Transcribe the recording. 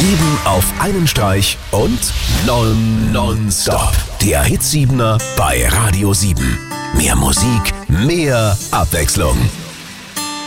7 auf einen Streich und nonstop. Der Hit 7er bei Radio 7. Mehr Musik, mehr Abwechslung.